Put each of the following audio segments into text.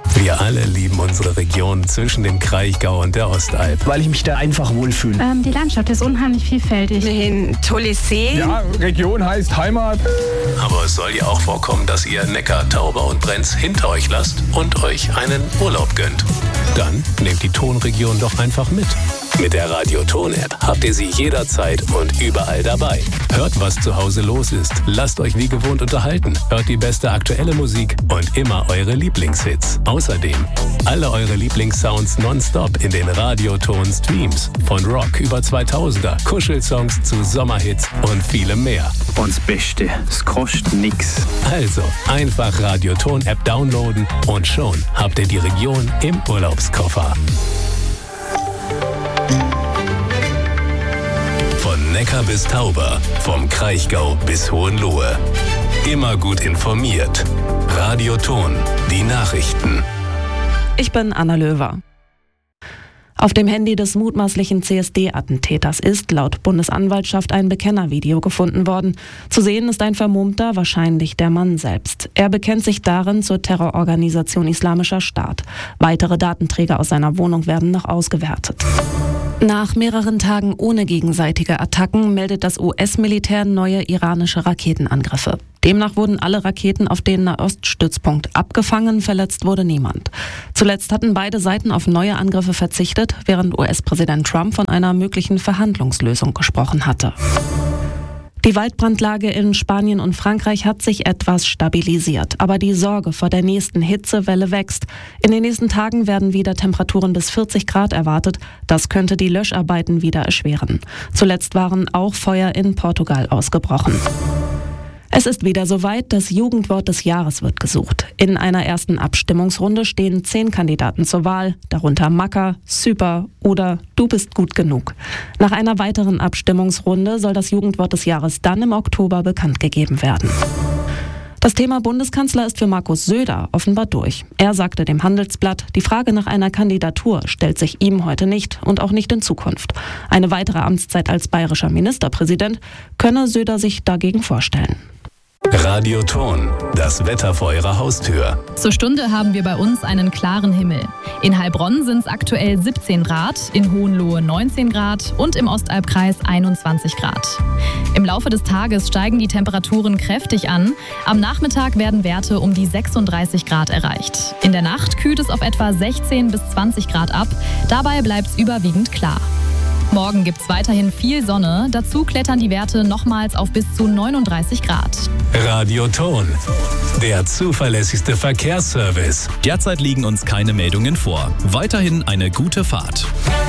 Wir alle lieben unsere Region zwischen dem Kraichgau und der Ostalb. Weil ich mich da einfach wohlfühle. Die Landschaft ist unheimlich vielfältig. Ein tolles See. Ja, Region heißt Heimat. Aber es soll ja auch vorkommen, dass ihr Neckar, Tauber und Brenz hinter euch lasst und euch einen Urlaub gönnt. Dann nehmt die Tonregion doch einfach mit. Mit der Radio-Ton-App habt ihr sie jederzeit und überall dabei. Hört, was zu Hause los ist. Lasst euch wie gewohnt unterhalten. Hört die beste aktuelle Musik und immer eure Lieblingshits. Außerdem alle eure Lieblingssounds nonstop in den Radio-Ton-Streams. Von Rock über 2000er, Kuschelsongs zu Sommerhits und vielem mehr. Und das Beste, es kostet nix. Also einfach Radio-Ton-App downloaden und schon habt ihr die Region im Urlaubskoffer. Von Neckar bis Tauber, vom Kraichgau bis Hohenlohe. Immer gut informiert. Radio Ton, die Nachrichten. Ich bin Anna Löwer. Auf dem Handy des mutmaßlichen CSD-Attentäters ist laut Bundesanwaltschaft ein Bekennervideo gefunden worden. Zu sehen ist ein Vermummter, wahrscheinlich der Mann selbst. Er bekennt sich darin zur Terrororganisation Islamischer Staat. Weitere Datenträger aus seiner Wohnung werden noch ausgewertet. Nach mehreren Tagen ohne gegenseitige Attacken meldet das US-Militär neue iranische Raketenangriffe. Demnach wurden alle Raketen auf den Nahoststützpunkt abgefangen, verletzt wurde niemand. Zuletzt hatten beide Seiten auf neue Angriffe verzichtet, während US-Präsident Trump von einer möglichen Verhandlungslösung gesprochen hatte. Die Waldbrandlage in Spanien und Frankreich hat sich etwas stabilisiert, aber die Sorge vor der nächsten Hitzewelle wächst. In den nächsten Tagen werden wieder Temperaturen bis 40 Grad erwartet. Das könnte die Löscharbeiten wieder erschweren. Zuletzt waren auch Feuer in Portugal ausgebrochen. Es ist wieder soweit, das Jugendwort des Jahres wird gesucht. In einer ersten Abstimmungsrunde stehen 10 Kandidaten zur Wahl, darunter Macker, Super oder Du bist gut genug. Nach einer weiteren Abstimmungsrunde soll das Jugendwort des Jahres dann im Oktober bekannt gegeben werden. Das Thema Bundeskanzler ist für Markus Söder offenbar durch. Er sagte dem Handelsblatt, die Frage nach einer Kandidatur stellt sich ihm heute nicht und auch nicht in Zukunft. Eine weitere Amtszeit als bayerischer Ministerpräsident könne Söder sich dagegen vorstellen. Radio Ton, das Wetter vor Ihrer Haustür. Zur Stunde haben wir bei uns einen klaren Himmel. In Heilbronn sind es aktuell 17 Grad, in Hohenlohe 19 Grad und im Ostalbkreis 21 Grad. Im Laufe des Tages steigen die Temperaturen kräftig an. Am Nachmittag werden Werte um die 36 Grad erreicht. In der Nacht kühlt es auf etwa 16 bis 20 Grad ab. Dabei bleibt es überwiegend klar. Morgen gibt es weiterhin viel Sonne. Dazu klettern die Werte nochmals auf bis zu 39 Grad. Radio Ton, der zuverlässigste Verkehrsservice. Derzeit liegen uns keine Meldungen vor. Weiterhin eine gute Fahrt.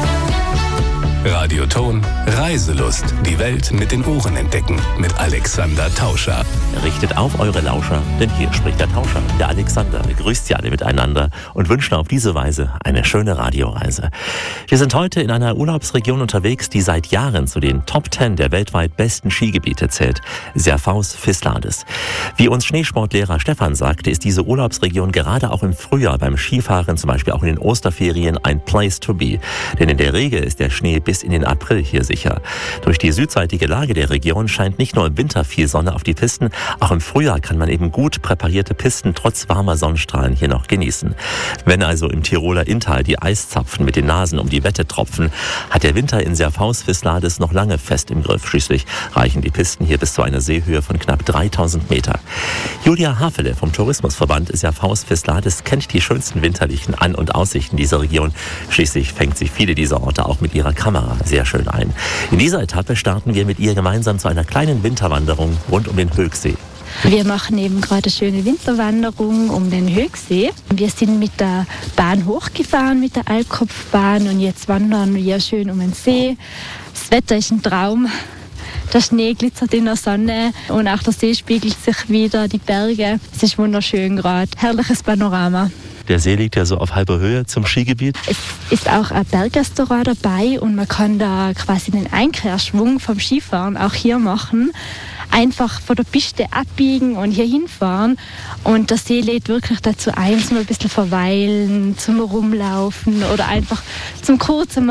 Radio Ton, Reiselust. Die Welt mit den Ohren entdecken. Mit Alexander Tauscher. Richtet auf eure Lauscher, denn hier spricht der Tauscher, der Alexander. Grüßt Sie alle miteinander und wünschen auf diese Weise eine schöne Radioreise. Wir sind heute in einer Urlaubsregion unterwegs, die seit Jahren zu den Top 10 der weltweit besten Skigebiete zählt. Servaus-Vislades. Wie uns Schneesportlehrer Stefan sagte, ist diese Urlaubsregion gerade auch im Frühjahr beim Skifahren, zum Beispiel auch in den Osterferien, ein Place to be. Denn in der Regel ist der Schnee bis in den April hier sicher. Durch die südseitige Lage der Region scheint nicht nur im Winter viel Sonne auf die Pisten, auch im Frühjahr kann man eben gut präparierte Pisten trotz warmer Sonnenstrahlen hier noch genießen. Wenn also im Tiroler Inntal die Eiszapfen mit den Nasen um die Wette tropfen, hat der Winter in Servaus-Vislades noch lange fest im Griff. Schließlich reichen die Pisten hier bis zu einer Seehöhe von knapp 3000 Meter. Julia Hafele vom Tourismusverband Servaus-Vislades kennt die schönsten winterlichen An- und Aussichten dieser Region. Schließlich fängt sie viele dieser Orte auch mit ihrer Kamera sehr schön ein. In dieser Etappe starten wir mit ihr gemeinsam zu einer kleinen Winterwanderung rund um den Höchsee. Wir machen eben gerade eine schöne Winterwanderung um den Höchsee. Wir sind mit der Bahn hochgefahren, mit der Albkopfbahn, und jetzt wandern wir schön um den See. Das Wetter ist ein Traum. Der Schnee glitzert in der Sonne und auch der See spiegelt sich wieder, die Berge. Es ist wunderschön gerade. Herrliches Panorama. Der See liegt ja so auf halber Höhe zum Skigebiet. Es ist auch ein Bergrestaurant dabei und man kann da quasi den Einkehrschwung vom Skifahren auch hier machen. Einfach von der Piste abbiegen und hier hinfahren. Und der See lädt wirklich dazu ein, zum ein bisschen verweilen, zum Rumlaufen oder einfach zum kurz mal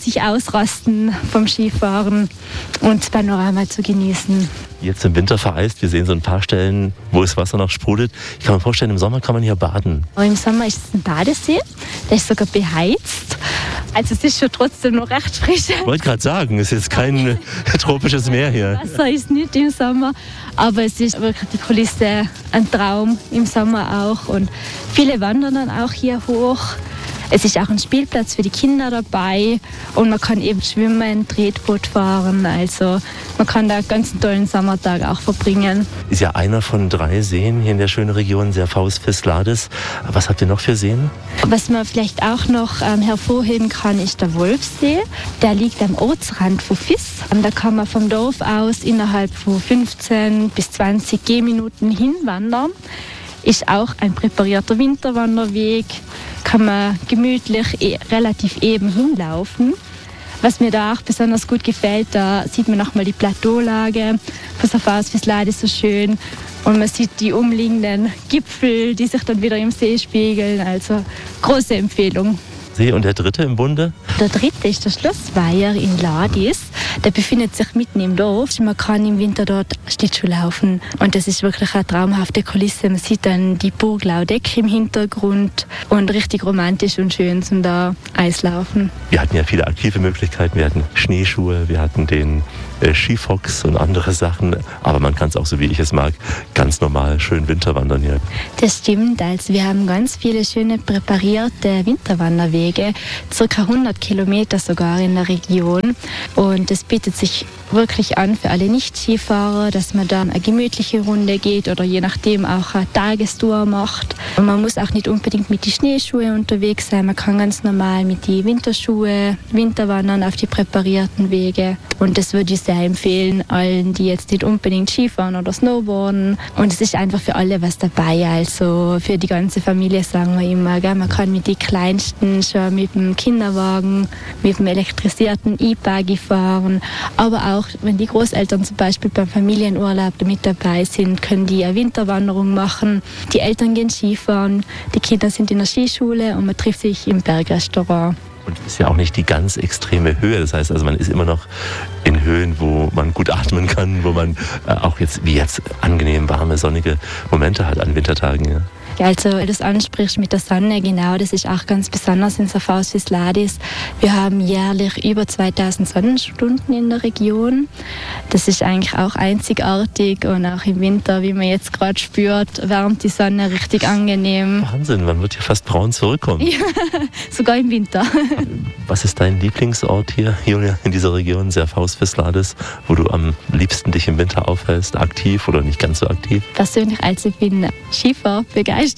sich ausrasten vom Skifahren und das Panorama zu genießen. Jetzt im Winter vereist, wir sehen so ein paar Stellen, wo das Wasser noch sprudelt. Ich kann mir vorstellen, im Sommer kann man hier baden. Im Sommer ist es ein Badesee, der ist sogar beheizt. Also es ist schon trotzdem noch recht frisch. Ich wollte gerade sagen, es ist jetzt kein tropisches Meer hier. Wasser ist nicht im Sommer, aber es ist wirklich die Kulisse ein Traum im Sommer auch. Und viele wandern dann auch hier hoch. Es ist auch ein Spielplatz für die Kinder dabei und man kann eben schwimmen, Tretboot fahren. Also man kann da einen ganz tollen Sommertag auch verbringen. Ist ja einer von 3 Seen hier in der schönen Region, Serfaus-Fisladis. Was habt ihr noch für Seen? Was man vielleicht auch noch hervorheben kann, ist der Wolfsee. Der liegt am Ortsrand von Fiss. Da kann man vom Dorf aus innerhalb von 15 bis 20 Gehminuten hinwandern. Ist auch ein präparierter Winterwanderweg, kann man gemütlich relativ eben hinlaufen. Was mir da auch besonders gut gefällt, da sieht man nochmal die Plateaulage von Serfaus-Fisladis so schön und man sieht die umliegenden Gipfel, die sich dann wieder im See spiegeln. Also große Empfehlung. Und der dritte im Bunde? Der dritte ist der Schlossweiher in Ladis. Der befindet sich mitten im Dorf. Man kann im Winter dort Schlittschuh laufen. Und das ist wirklich eine traumhafte Kulisse. Man sieck dann die Burg Laudeck im Hintergrund. Und richtig romantisch und schön zum da Eislaufen. Wir hatten ja viele aktive Möglichkeiten. Wir hatten Schneeschuhe, wir hatten den Skifox und andere Sachen. Aber man kann es auch, so wie ich es mag, ganz normal schön Winterwandern hier. Das stimmt. Also wir haben ganz viele schöne präparierte Winterwanderwege. Circa 100 Kilometer sogar in der Region. Und es bietet sich wirklich an für alle Nicht-Skifahrer, dass man da eine gemütliche Runde geht oder je nachdem auch eine Tagestour macht. Und man muss auch nicht unbedingt mit den Schneeschuhen unterwegs sein. Man kann ganz normal mit den Winterschuhe Winterwandern auf die präparierten Wege. Und das würde ich sehr empfehlen, allen, die jetzt nicht unbedingt Skifahren oder Snowboarden. Und es ist einfach für alle was dabei. Also für die ganze Familie sagen wir immer, gell? Man kann mit den Kleinsten schon mit dem Kinderwagen, mit dem elektrisierten E-Buggy fahren. Aber auch wenn die Großeltern zum Beispiel beim Familienurlaub mit dabei sind, können die eine Winterwanderung machen. Die Eltern gehen Skifahren, die Kinder sind in der Skischule und man trifft sich im Bergrestaurant. Und es ist ja auch nicht die ganz extreme Höhe. Das heißt, also man ist immer noch in Höhen, wo man gut atmen kann, wo man auch jetzt, wie jetzt, angenehm warme, sonnige Momente hat an Wintertagen. Ja. Also, weil du es ansprichst mit der Sonne, genau, das ist auch ganz besonders in Serfaus-Fisladis. Wir haben jährlich über 2000 Sonnenstunden in der Region. Das ist eigentlich auch einzigartig und auch im Winter, wie man jetzt gerade spürt, wärmt die Sonne richtig angenehm. Wahnsinn, man wird ja fast braun zurückkommen. Ja, sogar im Winter. Was ist dein Lieblingsort hier, Julia, in dieser Region, Serfaus-Fisladis, wo du am liebsten dich im Winter aufhältst, aktiv oder nicht ganz so aktiv? Persönlich, also ich bin Skifahrbegeisterte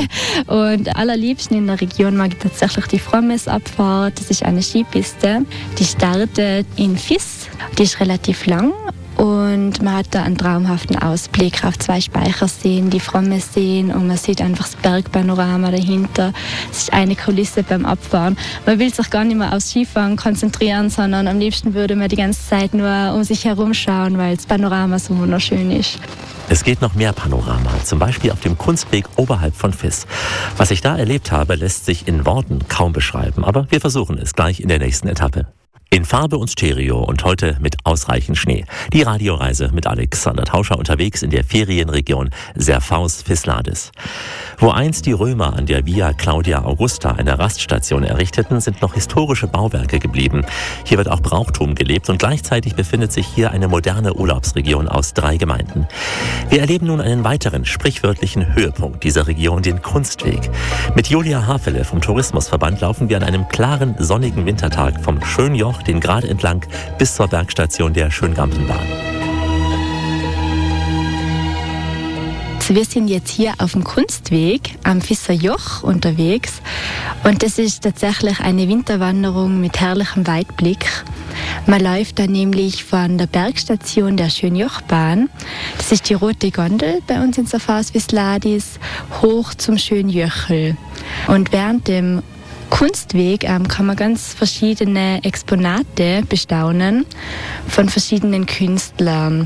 und allerliebsten in der Region mag ich tatsächlich die Frommes-Abfahrt. Das ist eine Skipiste, die startet in Fiss, die ist relativ lang. Und man hat da einen traumhaften Ausblick auf 2 Speicherseen, die Frommesseen, und man sieht einfach das Bergpanorama dahinter. Es ist eine Kulisse beim Abfahren. Man will sich gar nicht mehr aufs Skifahren konzentrieren, sondern am liebsten würde man die ganze Zeit nur um sich herum schauen, weil das Panorama so wunderschön ist. Es geht noch mehr Panorama, zum Beispiel auf dem Kunstweg oberhalb von Fiss. Was ich da erlebt habe, lässt sich in Worten kaum beschreiben, aber wir versuchen es gleich in der nächsten Etappe. In Farbe und Stereo und heute mit ausreichend Schnee. Die Radioreise mit Alexander Tauscher unterwegs in der Ferienregion Serfaus-Fisladis. Wo einst die Römer an der Via Claudia Augusta eine Raststation errichteten, sind noch historische Bauwerke geblieben. Hier wird auch Brauchtum gelebt und gleichzeitig befindet sich hier eine moderne Urlaubsregion aus 3 Gemeinden. Wir erleben nun einen weiteren sprichwörtlichen Höhepunkt dieser Region, den Kunstweg. Mit Julia Hafele vom Tourismusverband laufen wir an einem klaren, sonnigen Wintertag vom Schönjoch den Grat entlang bis zur Bergstation der Schöngampenbahn. Wir sind jetzt hier auf dem Kunstweg am Fisser Joch unterwegs und das ist tatsächlich eine Winterwanderung mit herrlichem Weitblick. Man läuft dann nämlich von der Bergstation der Schönjochbahn, das ist die rote Gondel bei uns in Serfaus-Fisladis, hoch zum Schönjöchel. Und während dem Kunstweg kann man ganz verschiedene Exponate bestaunen von verschiedenen Künstlern.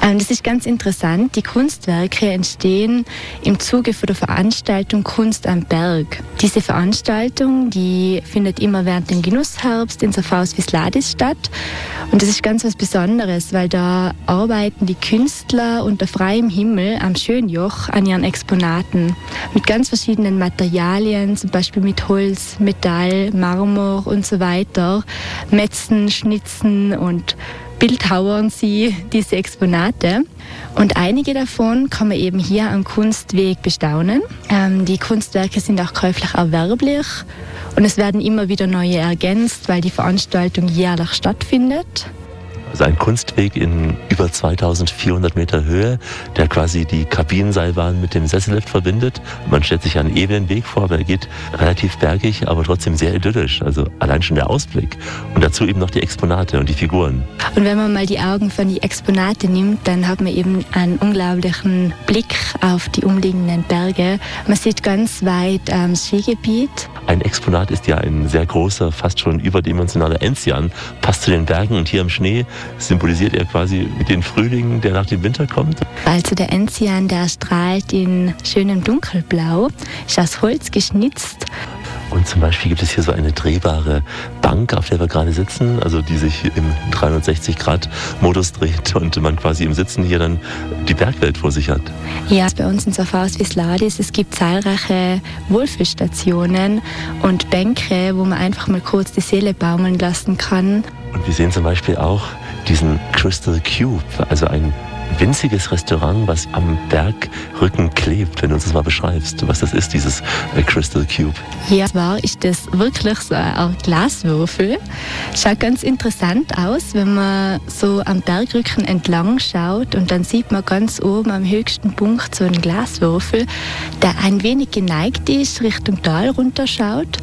Das ist ganz interessant. Die Kunstwerke entstehen im Zuge von der Veranstaltung Kunst am Berg. Diese Veranstaltung, die findet immer während dem Genussherbst in Safhaus Wisladis statt. Und das ist ganz was Besonderes, weil da arbeiten die Künstler unter freiem Himmel am Schönjoch an ihren Exponaten. Mit ganz verschiedenen Materialien, zum Beispiel mit Holz, Metall, Marmor und so weiter. Metzen, schnitzen und bildhauern sie diese Exponate. Und einige davon kann man eben hier am Kunstweg bestaunen. Die Kunstwerke sind auch käuflich erwerblich und es werden immer wieder neue ergänzt, weil die Veranstaltung jährlich stattfindet. Also ein Kunstweg in über 2400 Meter Höhe, der quasi die Kabinenseilbahn mit dem Sessellift verbindet. Man stellt sich einen ebenen Weg vor, aber er geht relativ bergig, aber trotzdem sehr idyllisch. Also allein schon der Ausblick und dazu eben noch die Exponate und die Figuren. Und wenn man mal die Augen von die Exponate nimmt, dann hat man eben einen unglaublichen Blick auf die umliegenden Berge. Man sieht ganz weit das Skigebiet. Ein Exponat ist ja ein sehr großer, fast schon überdimensionaler Enzian, passt zu den Bergen und hier im Schnee symbolisiert er quasi den Frühling, der nach dem Winter kommt. Also der Enzian, der strahlt in schönem Dunkelblau, ist aus Holz geschnitzt. Und zum Beispiel gibt es hier so eine drehbare Bank, auf der wir gerade sitzen, also die sich im 360-Grad-Modus dreht und man quasi im Sitzen hier dann die Bergwelt vor sich hat. Ja, bei uns in Safhaus Wisladis, es gibt zahlreiche Wohlfühlstationen und Bänke, wo man einfach mal kurz die Seele baumeln lassen kann. Und wir sehen zum Beispiel auch diesen Crystal Cube, also ein winziges Restaurant, was am Bergrücken klebt. Wenn du uns das mal beschreibst, was das ist, dieses Crystal Cube. Ja, zwar ist das wirklich so eine Art Glaswürfel. Schaut ganz interessant aus, wenn man so am Bergrücken entlang schaut und dann sieht man ganz oben am höchsten Punkt so einen Glaswürfel, der ein wenig geneigt ist, Richtung Tal runterschaut.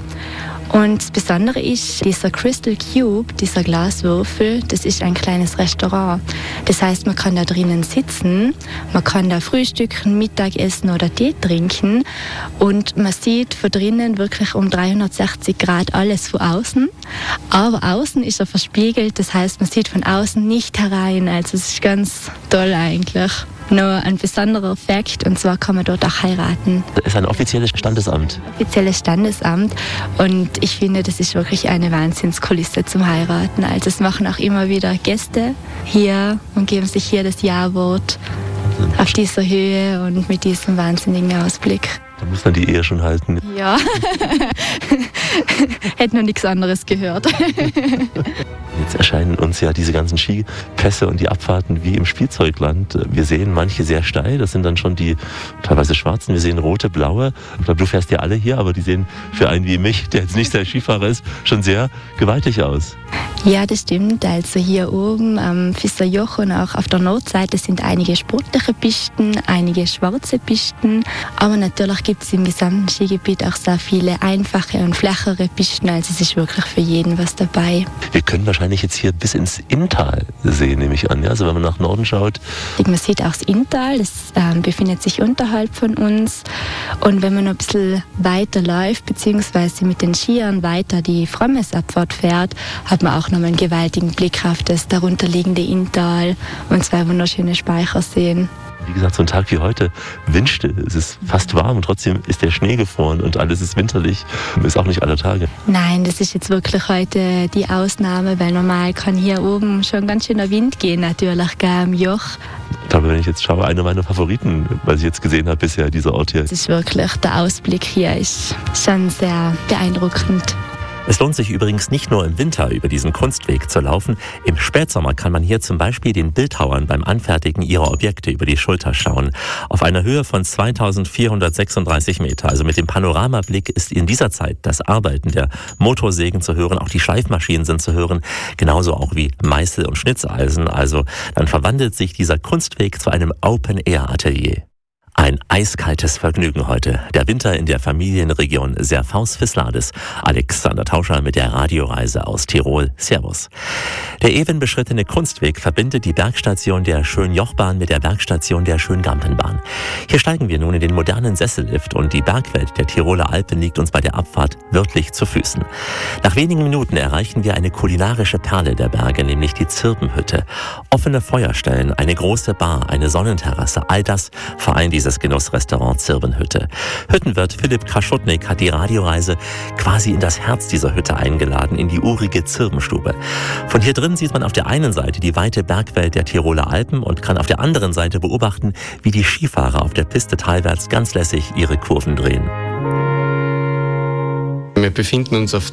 Und das Besondere ist, dieser Crystal Cube, dieser Glaswürfel, das ist ein kleines Restaurant. Das heißt, man kann da drinnen sitzen, man kann da frühstücken, Mittagessen oder Tee trinken und man sieht von drinnen wirklich um 360 Grad alles von außen. Aber außen ist er verspiegelt, das heißt, man sieht von außen nicht herein. Also es ist ganz toll eigentlich. Noch ein besonderer Fakt, und zwar kann man dort auch heiraten. Das ist ein offizielles Standesamt. Offizielles Standesamt und ich finde, das ist wirklich eine Wahnsinnskulisse zum Heiraten. Also es machen auch immer wieder Gäste hier und geben sich hier das Ja-Wort auf dieser Höhe und mit diesem wahnsinnigen Ausblick. Da muss man die Ehe schon halten. Ja, hätte noch nichts anderes gehört. Jetzt erscheinen uns ja diese ganzen Skipässe und die Abfahrten wie im Spielzeugland. Wir sehen manche sehr steil, das sind dann schon die teilweise schwarzen, wir sehen rote, blaue. Ich glaube, du fährst ja alle hier, aber die sehen für einen wie mich, der jetzt nicht der Skifahrer ist, schon sehr gewaltig aus. Ja, das stimmt. Also hier oben am Fisserjoch und auch auf der Nordseite sind einige sportliche Pisten, einige schwarze Pisten, aber natürlich gibt es im gesamten Skigebiet auch sehr viele einfache und flachere Pisten, also es ist wirklich für jeden was dabei. Wir können wahrscheinlich jetzt hier bis ins Inntal sehen, nehme ich an. Ja? Also wenn man nach Norden schaut. Man sieht auch das Inntal, das befindet sich unterhalb von uns. Und wenn man noch ein bisschen weiter läuft, beziehungsweise mit den Skiern weiter die Frommesabfahrt fährt, hat man auch noch mal einen gewaltigen Blick auf das darunterliegende Inntal und zwei wunderschöne Speicherseen. Wie gesagt, so ein Tag wie heute wünschte, es ist fast warm und trotzdem ist der Schnee gefroren und alles ist winterlich. Ist auch nicht aller Tage. Nein, das ist jetzt wirklich heute die Ausnahme, weil normal kann hier oben schon ganz schöner Wind gehen, natürlich, am Joch. Ich glaube, wenn ich jetzt schaue, einer meiner Favoriten, was ich jetzt gesehen habe bisher, dieser Ort hier. Das ist wirklich, der Ausblick hier ist schon sehr beeindruckend. Es lohnt sich übrigens nicht nur im Winter über diesen Kunstweg zu laufen. Im Spätsommer kann man hier zum Beispiel den Bildhauern beim Anfertigen ihrer Objekte über die Schulter schauen. Auf einer Höhe von 2436 Meter, also mit dem Panoramablick, ist in dieser Zeit das Arbeiten der Motorsägen zu hören. Auch die Schleifmaschinen sind zu hören, genauso auch wie Meißel und Schnitzeisen. Also dann verwandelt sich dieser Kunstweg zu einem Open-Air-Atelier. Ein eiskaltes Vergnügen heute. Der Winter in der Familienregion Serfaus-Vislades. Alexander Tauscher mit der Radioreise aus Tirol. Servus. Der eben beschrittene Kunstweg verbindet die Bergstation der Schönjochbahn mit der Bergstation der Schöngampenbahn. Hier steigen wir nun in den modernen Sessellift und die Bergwelt der Tiroler Alpen liegt uns bei der Abfahrt wörtlich zu Füßen. Nach wenigen Minuten erreichen wir eine kulinarische Perle der Berge, nämlich die Zirbenhütte. Offene Feuerstellen, eine große Bar, eine Sonnenterrasse, all das vereint dieses Genussrestaurant Zirbenhütte. Hüttenwirt Philipp Kraschutnik hat die Radioreise quasi in das Herz dieser Hütte eingeladen, in die urige Zirbenstube. Von hier drin sieht man auf der einen Seite die weite Bergwelt der Tiroler Alpen und kann auf der anderen Seite beobachten, wie die Skifahrer auf der Piste talwärts ganz lässig ihre Kurven drehen. Wir befinden uns auf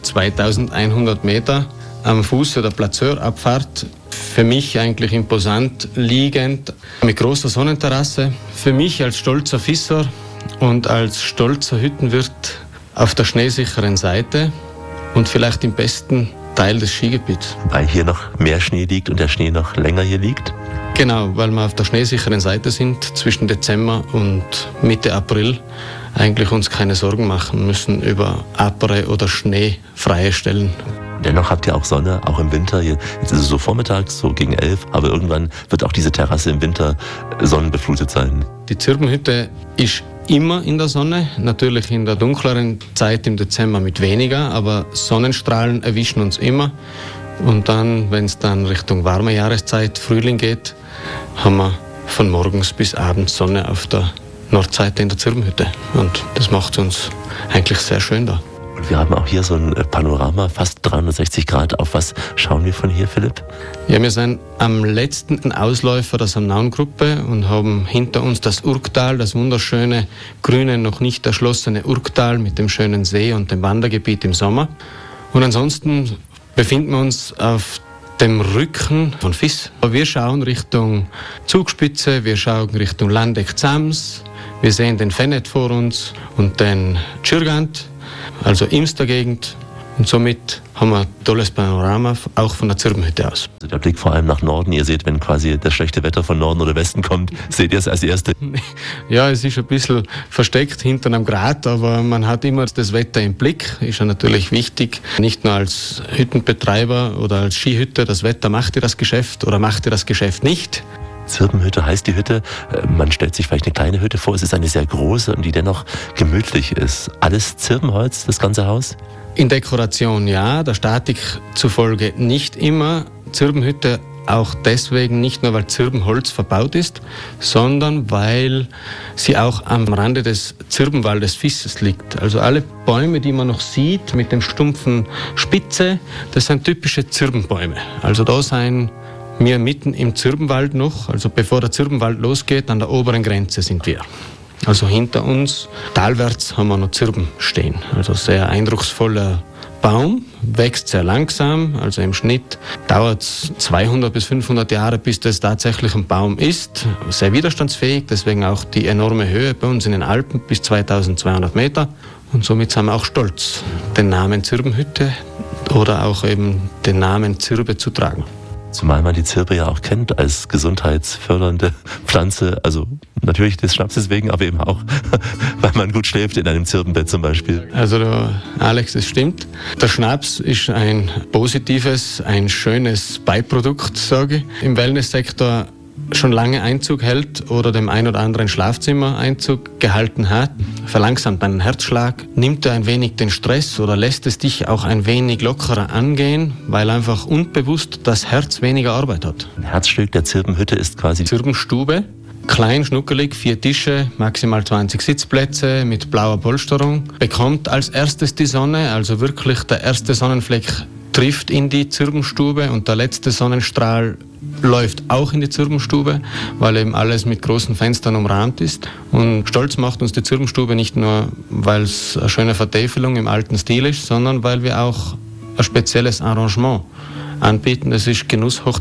2100 Meter am Fuße der Placeurabfahrt. Für mich eigentlich imposant liegend, mit großer Sonnenterrasse. Für mich als stolzer Fissor und als stolzer Hüttenwirt auf der schneesicheren Seite und vielleicht im besten Teil des Skigebiets. Weil hier noch mehr Schnee liegt und der Schnee noch länger hier liegt? Genau, weil wir auf der schneesicheren Seite sind, zwischen Dezember und Mitte April eigentlich uns keine Sorgen machen müssen über Apere oder schneefreie Stellen. Dennoch habt ihr auch Sonne, auch im Winter. Jetzt ist es so vormittags, so gegen 11, aber irgendwann wird auch diese Terrasse im Winter sonnenbeflutet sein. Die Zirbenhütte ist immer in der Sonne, natürlich in der dunkleren Zeit im Dezember mit weniger, aber Sonnenstrahlen erwischen uns immer. Und dann, wenn es dann Richtung warme Jahreszeit, Frühling geht, haben wir von morgens bis abends Sonne auf der Nordseite in der Zirbenhütte. Und das macht uns eigentlich sehr schön da. Und wir haben auch hier so ein Panorama, fast 360 Grad. Auf was schauen wir von hier, Philipp? Ja, wir sind am letzten Ausläufer der Samnaun-Gruppe und haben hinter uns das Urktal, das wunderschöne, grüne, noch nicht erschlossene Urktal mit dem schönen See und dem Wandergebiet im Sommer. Und ansonsten befinden wir uns auf dem Rücken von Viss. Wir schauen Richtung Zugspitze, wir schauen Richtung Landeck-Zams, wir sehen den Fennet vor uns und den Tschirgant, also Imster-Gegend. Und somit haben wir ein tolles Panorama, auch von der Zirbenhütte aus. Also der Blick vor allem nach Norden. Ihr seht, wenn quasi das schlechte Wetter von Norden oder Westen kommt, seht ihr es als Erste? Ja, es ist ein bisschen versteckt hinter einem Grat, aber man hat immer das Wetter im Blick. Ist ja natürlich wichtig, nicht nur als Hüttenbetreiber oder als Skihütte. Das Wetter macht dir das Geschäft oder macht dir das Geschäft nicht. Zirbenhütte heißt die Hütte. Man stellt sich vielleicht eine kleine Hütte vor. Es ist eine sehr große und die dennoch gemütlich ist. Alles Zirbenholz, das ganze Haus? In Dekoration ja, der Statik zufolge nicht immer. Zirbenhütte auch deswegen nicht nur, weil Zirbenholz verbaut ist, sondern weil sie auch am Rande des Zirbenwaldes Visses liegt. Also alle Bäume, die man noch sieht mit dem stumpfen Spitze, das sind typische Zirbenbäume. Also da sind wir mitten im Zirbenwald noch, also bevor der Zirbenwald losgeht, an der oberen Grenze sind wir. Also hinter uns, talwärts, haben wir noch Zirben stehen. Also sehr eindrucksvoller Baum, wächst sehr langsam, also im Schnitt dauert es 200 bis 500 Jahre, bis das tatsächlich ein Baum ist. Sehr widerstandsfähig, deswegen auch die enorme Höhe bei uns in den Alpen bis 2200 Meter. Und somit sind wir auch stolz, den Namen Zirbenhütte oder auch eben den Namen Zirbe zu tragen. Zumal man die Zirbe ja auch kennt als gesundheitsfördernde Pflanze, also natürlich des Schnapses wegen, aber eben auch, weil man gut schläft in einem Zirbenbett zum Beispiel. Also Alex, das stimmt. Der Schnaps ist ein positives, ein schönes Beiprodukt, sage ich. Im Wellnesssektor schon lange Einzug hält oder dem ein oder anderen Schlafzimmer Einzug gehalten hat, verlangsamt deinen Herzschlag, nimmt er ein wenig den Stress oder lässt es dich auch ein wenig lockerer angehen, weil einfach unbewusst das Herz weniger Arbeit hat. Ein Herzstück der Zirbenhütte ist quasi Zirbenstube, klein, schnuckelig, 4 Tische, maximal 20 Sitzplätze mit blauer Polsterung, bekommt als erstes die Sonne, also wirklich der erste Sonnenfleck trifft in die Zirbenstube und der letzte Sonnenstrahl läuft auch in die Zirbenstube, weil eben alles mit großen Fenstern umrahmt ist. Und stolz macht uns die Zirbenstube nicht nur, weil es eine schöne Vertäfelung im alten Stil ist, sondern weil wir auch ein spezielles Arrangement anbieten. Das ist Genuss hoch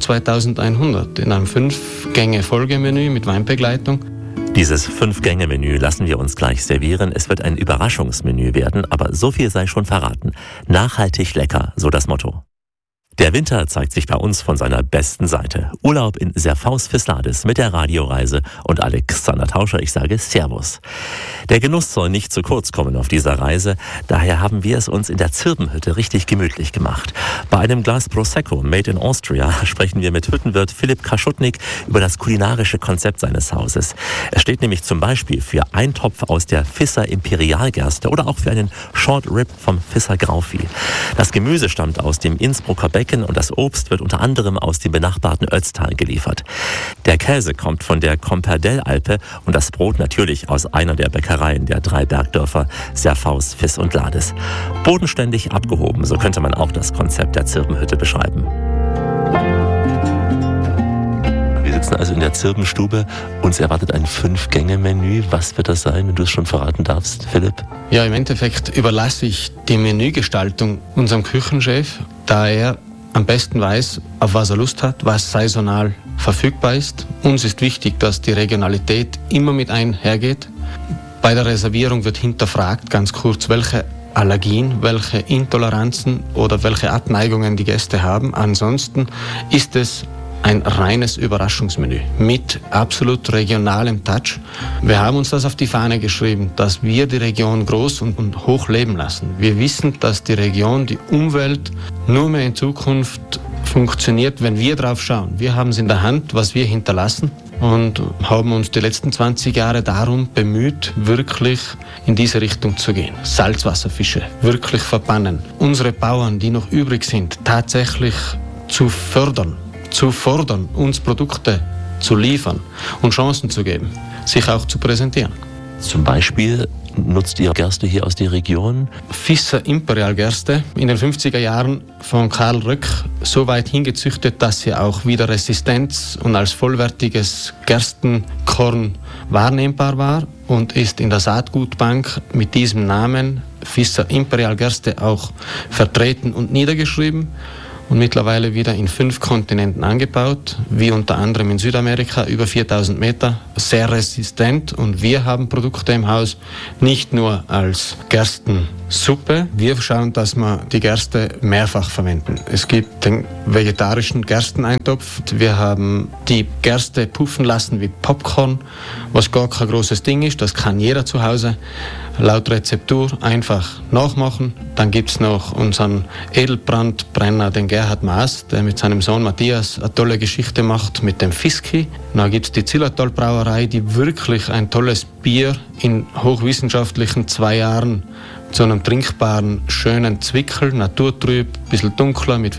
2100 in einem 5-Gänge-Folgemenü mit Weinbegleitung. Dieses 5-Gänge-Menü lassen wir uns gleich servieren. Es wird ein Überraschungsmenü werden, aber so viel sei schon verraten. Nachhaltig lecker, so das Motto. Der Winter zeigt sich bei uns von seiner besten Seite. Urlaub in Serfaus-Fisladis mit der Radioreise und Alexander Tauscher. Ich sage Servus. Der Genuss soll nicht zu kurz kommen auf dieser Reise. Daher haben wir es uns in der Zirbenhütte richtig gemütlich gemacht. Bei einem Glas Prosecco made in Austria sprechen wir mit Hüttenwirt Philipp Kaschutnik über das kulinarische Konzept seines Hauses. Es steht nämlich zum Beispiel für Eintopf aus der Fisser Imperialgerste oder auch für einen Short Rib vom Fisser Grauvieh. Das Gemüse stammt aus dem Innsbrucker Becken und das Obst wird unter anderem aus dem benachbarten Ötztal geliefert. Der Käse kommt von der Comperdel-Alpe und das Brot natürlich aus einer der Bäckereien der 3 Bergdörfer Serfaus, Fiss und Lades. Bodenständig abgehoben, so könnte man auch das Konzept der Zirbenhütte beschreiben. Wir sitzen also in der Zirbenstube. Uns erwartet ein 5-Gänge-Menü. Was wird das sein, wenn du es schon verraten darfst, Philipp? Ja, im Endeffekt überlasse ich die Menügestaltung unserem Küchenchef, da er am besten weiß, auf was er Lust hat, was saisonal verfügbar ist. Uns ist wichtig, dass die Regionalität immer mit einhergeht. Bei der Reservierung wird hinterfragt, ganz kurz, welche Allergien, welche Intoleranzen oder welche Abneigungen die Gäste haben. Ansonsten ist es ein reines Überraschungsmenü mit absolut regionalem Touch. Wir haben uns das auf die Fahne geschrieben, dass wir die Region groß und hoch leben lassen. Wir wissen, dass die Region, die Umwelt nur mehr in Zukunft funktioniert, wenn wir drauf schauen. Wir haben es in der Hand, was wir hinterlassen und haben uns die letzten 20 Jahre darum bemüht, wirklich in diese Richtung zu gehen. Salzwasserfische wirklich verbannen. Unsere Bauern, die noch übrig sind, tatsächlich zu fördern, zu fordern, uns Produkte zu liefern und Chancen zu geben, sich auch zu präsentieren. Zum Beispiel nutzt ihr Gerste hier aus der Region? Fisser Imperialgerste, in den 50er Jahren von Karl Röck so weit hingezüchtet, dass sie auch wieder Resistenz und als vollwertiges Gerstenkorn wahrnehmbar war und ist in der Saatgutbank mit diesem Namen Fisser Imperialgerste auch vertreten und niedergeschrieben. Und mittlerweile wieder in 5 Kontinenten angebaut, wie unter anderem in Südamerika, über 4000 Meter, sehr resistent. Und wir haben Produkte im Haus, nicht nur als Gerstensuppe. Wir schauen, dass wir die Gerste mehrfach verwenden. Es gibt den vegetarischen Gersteneintopf. Wir haben die Gerste puffen lassen wie Popcorn, was gar kein großes Ding ist. Das kann jeder zu Hause laut Rezeptur einfach nachmachen. Dann gibt es noch unseren Edelbrandbrenner, den Gerhard Maas, der mit seinem Sohn Matthias eine tolle Geschichte macht mit dem Fiski. Dann gibt es die Zillertal Brauerei, die wirklich ein tolles Bier in hochwissenschaftlichen 2 Jahren zu einem trinkbaren, schönen Zwickel, naturtrüb, ein bisschen dunkler, mit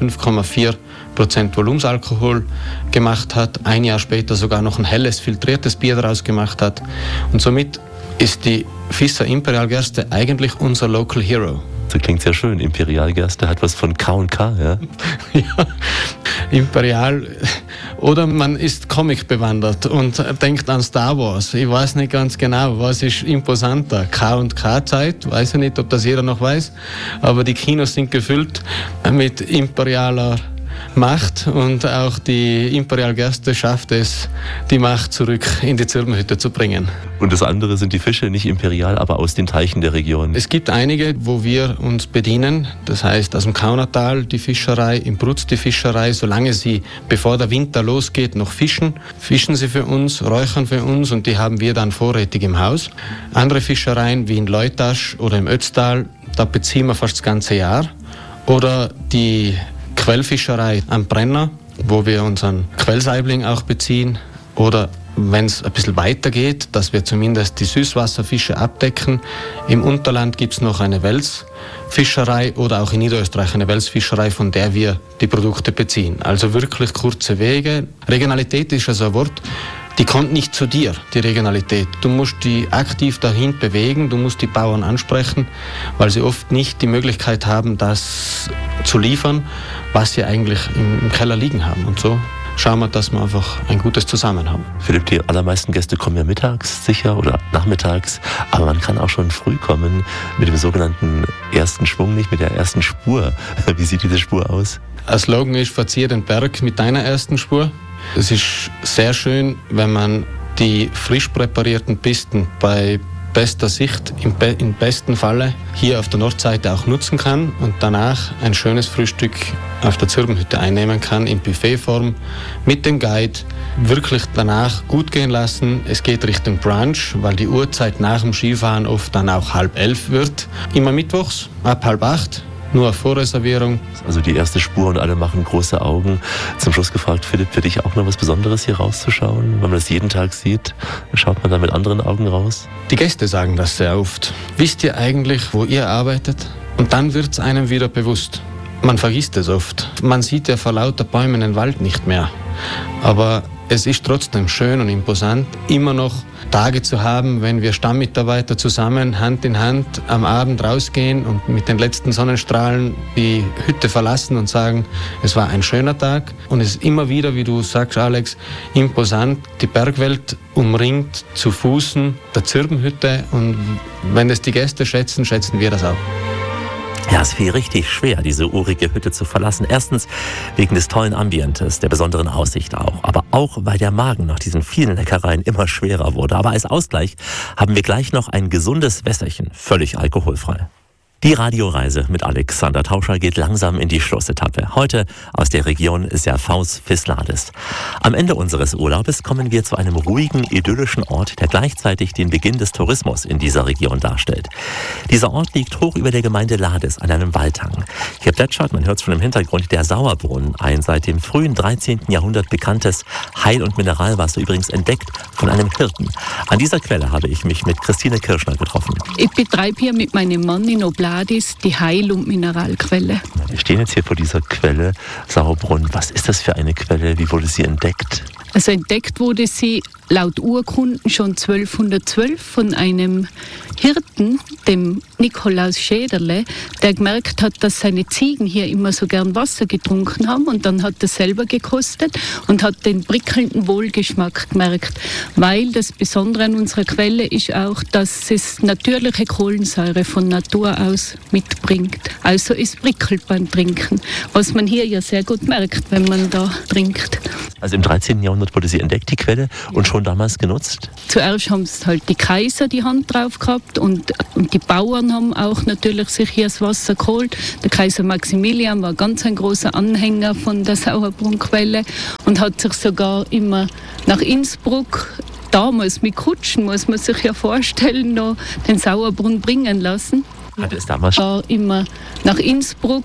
5,4% Volumsalkohol gemacht hat. 1 Jahr später sogar noch ein helles, filtriertes Bier daraus gemacht hat. Und somit ist die Fisser Imperialgerste eigentlich unser Local Hero. Das klingt sehr schön. Imperialgerste hat was von K&K, ja? Ja, Imperial. Oder man ist Comic bewandert und denkt an Star Wars. Ich weiß nicht ganz genau, was ist imposanter. K&K-Zeit, weiß ich nicht, ob das jeder noch weiß. Aber die Kinos sind gefüllt mit imperialer Macht und auch die Imperialgerste schafft es, die Macht zurück in die Zirbenhütte zu bringen. Und das andere sind die Fische, nicht imperial, aber aus den Teichen der Region. Es gibt einige, wo wir uns bedienen. Das heißt, aus dem Kaunertal die Fischerei, im Brutz die Fischerei. Solange sie, bevor der Winter losgeht, noch fischen, fischen sie für uns, räuchern für uns und die haben wir dann vorrätig im Haus. Andere Fischereien wie in Leutasch oder im Ötztal, da beziehen wir fast das ganze Jahr. Oder die Quellfischerei am Brenner, wo wir unseren Quellsaibling auch beziehen. Oder wenn es ein bisschen weiter geht, dass wir zumindest die Süßwasserfische abdecken. Im Unterland gibt es noch eine Welsfischerei oder auch in Niederösterreich eine Welsfischerei, von der wir die Produkte beziehen. Also wirklich kurze Wege. Regionalität ist also ein Wort, die kommt nicht zu dir, die Regionalität. Du musst die aktiv dahin bewegen, du musst die Bauern ansprechen, weil sie oft nicht die Möglichkeit haben, das zu liefern, was sie eigentlich im Keller liegen haben. Und so schauen wir, dass wir einfach ein gutes Zusammen haben. Philipp, die allermeisten Gäste kommen ja mittags sicher oder nachmittags, aber man kann auch schon früh kommen mit dem sogenannten ersten Schwung, nicht mit der ersten Spur. Wie sieht diese Spur aus? Ein Slogan ist, verzier den Berg mit deiner ersten Spur. Es ist sehr schön, wenn man die frisch präparierten Pisten bei bester Sicht im besten Falle hier auf der Nordseite auch nutzen kann und danach ein schönes Frühstück auf der Zürbenhütte einnehmen kann in Buffetform mit dem Guide. Wirklich danach gut gehen lassen. Es geht Richtung Brunch, weil die Uhrzeit nach dem Skifahren oft dann auch 10:30 wird. Immer mittwochs ab 7:30. Nur auf Vorreservierung. Also die erste Spur und alle machen große Augen. Zum Schluss gefragt, Philipp, für dich auch noch was Besonderes hier rauszuschauen? Wenn man das jeden Tag sieht, schaut man da mit anderen Augen raus? Die Gäste sagen das sehr oft. Wisst ihr eigentlich, wo ihr arbeitet? Und dann wird es einem wieder bewusst. Man vergisst es oft. Man sieht ja vor lauter Bäumen den Wald nicht mehr. Aber es ist trotzdem schön und imposant, immer noch Tage zu haben, wenn wir Stammmitarbeiter zusammen Hand in Hand am Abend rausgehen und mit den letzten Sonnenstrahlen die Hütte verlassen und sagen, es war ein schöner Tag. Und es ist immer wieder, wie du sagst, Alex, imposant, die Bergwelt umringt zu Fußen der Zürbenhütte. Und wenn es die Gäste schätzen, schätzen wir das auch. Ja, es fiel richtig schwer, diese urige Hütte zu verlassen. Erstens wegen des tollen Ambientes, der besonderen Aussicht auch. Aber auch, weil der Magen nach diesen vielen Leckereien immer schwerer wurde. Aber als Ausgleich haben wir gleich noch ein gesundes Wässerchen, völlig alkoholfrei. Die Radioreise mit Alexander Tauscher geht langsam in die Schlussetappe. Heute aus der Region Serfaus-Fisladis. Am Ende unseres Urlaubes kommen wir zu einem ruhigen, idyllischen Ort, der gleichzeitig den Beginn des Tourismus in dieser Region darstellt. Dieser Ort liegt hoch über der Gemeinde Lades an einem Waldhang. Hier plätschert, man hört es schon im Hintergrund, der Sauerbrunnen, ein seit dem frühen 13. Jahrhundert bekanntes Heil- und Mineralwasser, übrigens entdeckt von einem Hirten. An dieser Quelle habe ich mich mit Christine Kirschner getroffen. Ich betreibe hier mit meinem Mann in Oblades die Heil- und Mineralquelle. Wir stehen jetzt hier vor dieser Quelle, Sauerbrunnen. Was ist das für eine Quelle? Wie wurde sie entdeckt? Also entdeckt wurde sie laut Urkunden schon 1212 von einem Hirten, dem Nikolaus Schäderle, der gemerkt hat, dass seine Ziegen hier immer so gern Wasser getrunken haben, und dann hat er selber gekostet und hat den prickelnden Wohlgeschmack gemerkt, weil das Besondere an unserer Quelle ist auch, dass es natürliche Kohlensäure von Natur aus mitbringt. Also es prickelt beim Trinken, was man hier ja sehr gut merkt, wenn man da trinkt. Also im 13. Jahrhundert wurde sie entdeckt, die Quelle, und schon damals genutzt? Zuerst haben es halt die Kaiser die Hand drauf gehabt und die Bauern haben auch natürlich sich hier das Wasser geholt. Der Kaiser Maximilian war ganz ein großer Anhänger von der Sauerbrunnquelle und hat sich sogar immer nach Innsbruck, damals mit Kutschen, muss man sich ja vorstellen, noch den Sauerbrunn bringen lassen. Hatte es damals war immer nach Innsbruck,